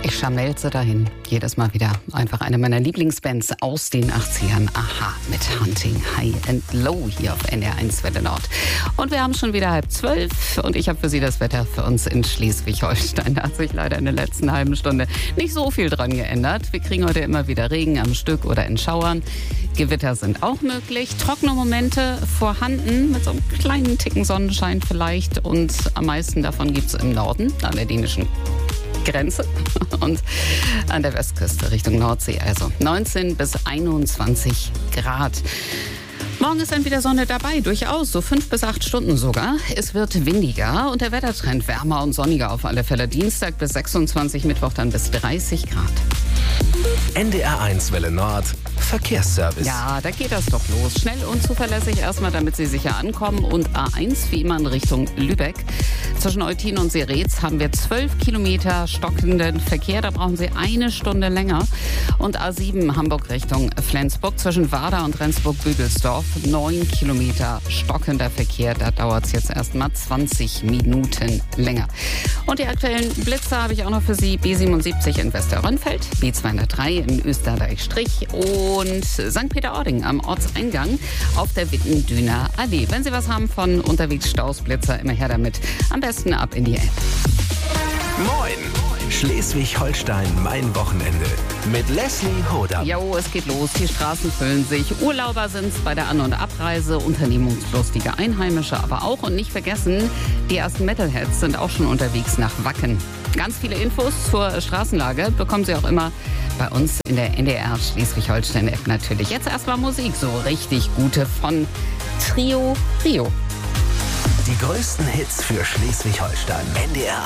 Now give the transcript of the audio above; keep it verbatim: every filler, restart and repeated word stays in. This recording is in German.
Ich scharmelze dahin. Jedes Mal wieder einfach eine meiner Lieblingsbands aus den achtzigern. Aha, mit Hunting High and Low hier auf N D R eins Welle Nord. Und wir haben schon wieder halb zwölf und ich habe für Sie das Wetter für uns in Schleswig-Holstein. Da hat sich leider in der letzten halben Stunde nicht so viel dran geändert. Wir kriegen heute immer wieder Regen am Stück oder in Schauern. Gewitter sind auch möglich. Trockene Momente vorhanden mit so einem kleinen Ticken Sonnenschein vielleicht. Und am meisten davon gibt es im Norden, an der dänischen Grenze und an der Westküste Richtung Nordsee, also neunzehn bis einundzwanzig Grad. Morgen ist dann wieder Sonne dabei, durchaus, so fünf bis acht Stunden sogar. Es wird windiger und der Wettertrend wärmer und sonniger auf alle Fälle. Dienstag bis sechsundzwanzig, Mittwoch dann bis dreißig Grad. N D R eins Welle Nord, Verkehrsservice. Ja, da geht das doch los. Schnell und zuverlässig erstmal, damit Sie sicher ankommen. Und A eins, wie immer in Richtung Lübeck. Zwischen Eutin und Seretz haben wir zwölf Kilometer stockenden Verkehr. Da brauchen Sie eine Stunde länger. Und A sieben, Hamburg Richtung Flensburg. Zwischen Warda und Rendsburg-Büdelsdorf neun Kilometer stockender Verkehr. Da dauert es jetzt erstmal zwanzig Minuten länger. Und die aktuellen Blitzer habe ich auch noch für Sie. B siebenundsiebzig in Westerrönfeld, B zweihundertdrei in Österreich-Strich und Sankt Peter-Ording am Ortseingang auf der Wittendüner Allee. Wenn Sie was haben von unterwegs Staus, Blitzer, immer her damit. Am besten ab in die App. Moin! Schleswig-Holstein, mein Wochenende. Mit Leslie Hodam. Jo, es geht los. Die Straßen füllen sich. Urlauber sind's bei der An- und Abreise. Unternehmungslustige Einheimische aber auch. Und nicht vergessen, die ersten Metalheads sind auch schon unterwegs nach Wacken. Ganz viele Infos zur Straßenlage bekommen Sie auch immer bei uns in der N D R Schleswig-Holstein-App natürlich. Jetzt erstmal Musik, so richtig gute von Trio Rio. Die größten Hits für Schleswig-Holstein. N D R